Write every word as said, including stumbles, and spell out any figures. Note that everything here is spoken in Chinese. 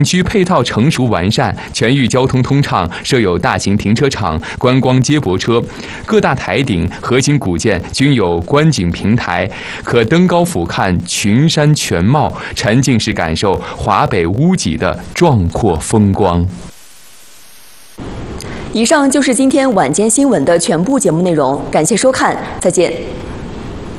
区配套成熟完善，全域交通通畅，设有大型停车场、观光接驳车，各大台顶、核心古建均有观景平台，可登高俯瞰群山全貌，沉浸式感受华北屋脊的壮阔风光。 以上就是今天晚间新闻的全部节目内容，感谢收看，再见。